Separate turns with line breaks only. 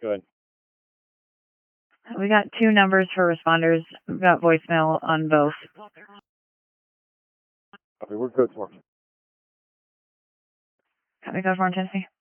Go ahead.
We got 2 numbers for responders. We've got voicemail on both.
Okay, we're good for.
Copy, Code 4 in Tennessee.